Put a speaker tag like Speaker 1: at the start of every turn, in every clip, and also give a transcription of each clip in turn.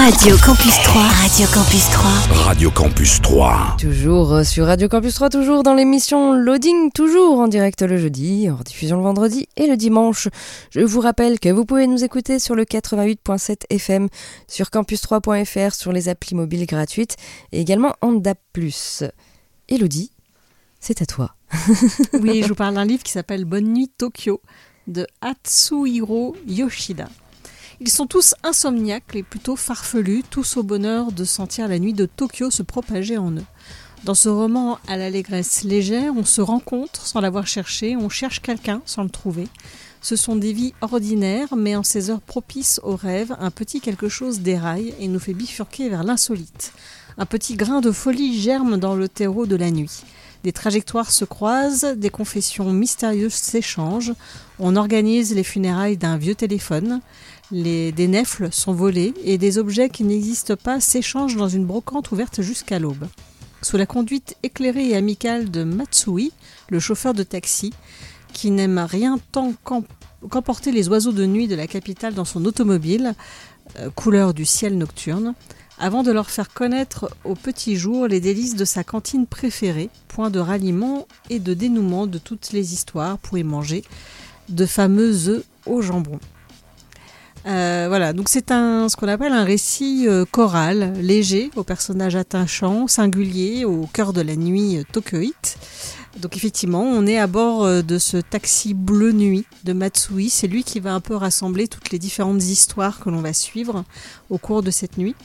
Speaker 1: Radio Campus 3. Radio Campus 3.
Speaker 2: Radio Campus 3.
Speaker 3: Toujours sur Radio Campus 3, toujours dans l'émission Loading, toujours en direct le jeudi, en diffusion le vendredi et le dimanche. Je vous rappelle que vous pouvez nous écouter sur le 88.7 FM, sur campus3.fr, sur les applis mobiles gratuites et également en DAB+. Élodie, c'est à toi.
Speaker 4: Oui, je vous parle d'un livre qui s'appelle Bonne nuit Tokyo de Atsuhiro Yoshida. Ils sont tous insomniaques et plutôt farfelus, tous au bonheur de sentir la nuit de Tokyo se propager en eux. Dans ce roman à l'allégresse légère, on se rencontre sans l'avoir cherché, on cherche quelqu'un sans le trouver. Ce sont des vies ordinaires, mais en ces heures propices aux rêves, un petit quelque chose déraille et nous fait bifurquer vers l'insolite. Un petit grain de folie germe dans le terreau de la nuit. Des trajectoires se croisent, des confessions mystérieuses s'échangent. On organise les funérailles d'un vieux téléphone. Des nèfles sont volées et des objets qui n'existent pas s'échangent dans une brocante ouverte jusqu'à l'aube. Sous la conduite éclairée et amicale de Matsui, le chauffeur de taxi, qui n'aime rien tant qu'emporter les oiseaux de nuit de la capitale dans son automobile, couleur du ciel nocturne, avant de leur faire connaître au petit jour les délices de sa cantine préférée, point de ralliement et de dénouement de toutes les histoires pour y manger de fameux œufs au jambon. Voilà, donc c'est ce qu'on appelle un récit choral, léger, au personnage attachant, singulier, au cœur de la nuit tokyoïte. Donc effectivement, on est à bord de ce taxi bleu nuit de Matsui. C'est lui qui va un peu rassembler toutes les différentes histoires que l'on va suivre au cours de cette nuit.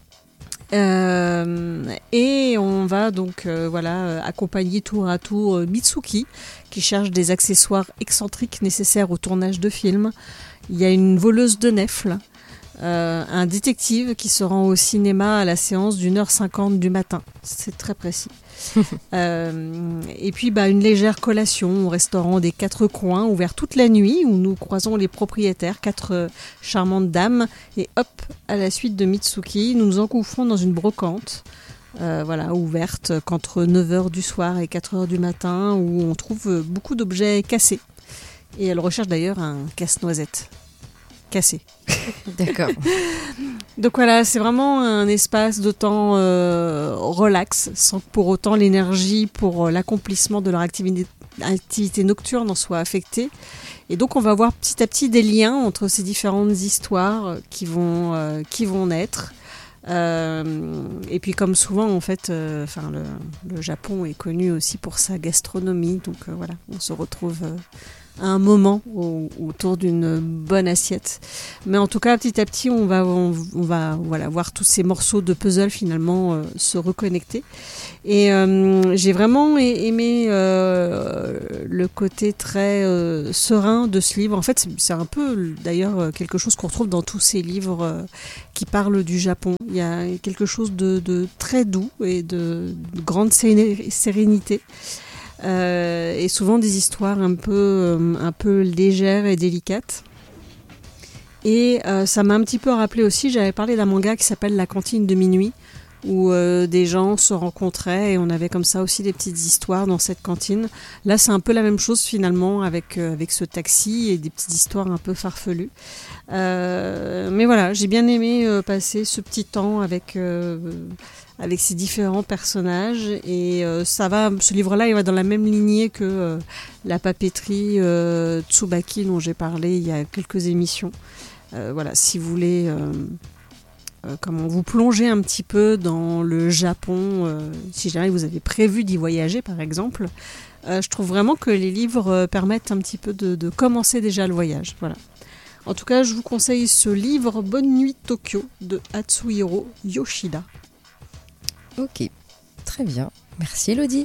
Speaker 4: Et on va donc accompagner tour à tour Mitsuki qui cherche des accessoires excentriques nécessaires au tournage de films. Il y a une voleuse de nèfles, un détective qui se rend au cinéma à la séance d'1h50 du matin. C'est très précis. Et puis une légère collation au restaurant des Quatre Coins, ouvert toute la nuit, où nous croisons les propriétaires, 4 charmantes dames. Et hop, à la suite de Mitsuki, nous nous engouffrons dans une brocante, ouverte qu'entre 9h du soir et 4h du matin, où on trouve beaucoup d'objets cassés. Et elle recherche d'ailleurs un casse-noisette cassé.
Speaker 3: D'accord.
Speaker 4: Donc voilà, c'est vraiment un espace de temps relax, sans que pour autant l'énergie pour l'accomplissement de leur activité nocturne en soit affectée. Et donc on va voir petit à petit des liens entre ces différentes histoires qui vont naître. Et puis comme souvent en fait, le Japon est connu aussi pour sa gastronomie, donc voilà, on se retrouve à un moment autour d'une bonne assiette. Mais en tout cas, petit à petit, on va voir tous ces morceaux de puzzle finalement se reconnecter. Et j'ai vraiment aimé le côté très serein de ce livre. En fait, c'est un peu d'ailleurs quelque chose qu'on retrouve dans tous ces livres qui parlent du Japon. Il y a quelque chose de très doux et de grande sérénité. Et souvent des histoires un peu légères et délicates. Et ça m'a un petit peu rappelé aussi, j'avais parlé d'un manga qui s'appelle La cantine de minuit, où des gens se rencontraient et on avait comme ça aussi des petites histoires dans cette cantine. Là, c'est un peu la même chose finalement avec ce taxi et des petites histoires un peu farfelues. Mais voilà, j'ai bien aimé passer ce petit temps avec ces différents personnages et ce livre-là il va dans la même lignée que la papeterie Tsubaki dont j'ai parlé il y a quelques émissions. Si vous voulez vous plonger un petit peu dans le Japon, si jamais vous avez prévu d'y voyager par exemple, je trouve vraiment que les livres permettent un petit peu de commencer déjà le voyage. Voilà. En tout cas, je vous conseille ce livre Bonne nuit Tokyo de Atsuhiro Yoshida.
Speaker 3: Ok, très bien. Merci Elodie.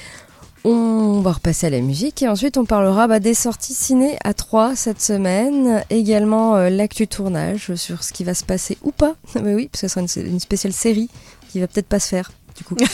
Speaker 3: On va repasser à la musique et ensuite on parlera des sorties ciné à 3 cette semaine. Également l'actu tournage sur ce qui va se passer ou pas. Mais oui, parce que ce sera une spéciale série qui va peut-être pas se faire du coup.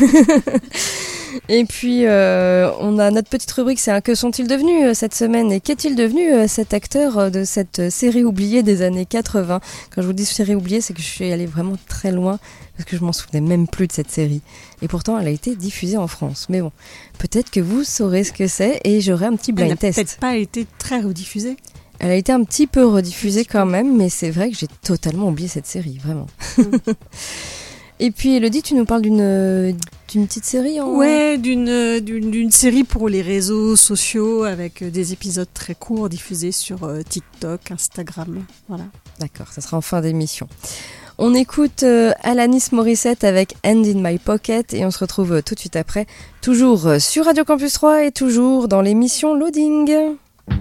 Speaker 3: Et puis on a notre petite rubrique, c'est que sont-ils devenus cette semaine et qu'est-il devenu cet acteur de cette série oubliée des années 80. Quand je vous dis série oubliée, c'est que je suis allée vraiment très loin parce que je m'en souvenais même plus de cette série. Et pourtant, elle a été diffusée en France. Mais bon, peut-être que vous saurez ce que c'est et j'aurai un petit blind test.
Speaker 4: Elle n'a peut-être pas été très rediffusée.
Speaker 3: Elle a été un petit peu rediffusée quand même, mais c'est vrai que j'ai totalement oublié cette série, vraiment. Et puis Elodie, tu nous parles d'une petite série
Speaker 4: Ouais, d'une série pour les réseaux sociaux avec des épisodes très courts diffusés sur TikTok, Instagram. Voilà.
Speaker 3: D'accord, ça sera en fin d'émission. On écoute Alanis Morissette avec Hand in My Pocket et on se retrouve tout de suite après, toujours sur Radio Campus 3 et toujours dans l'émission Loading.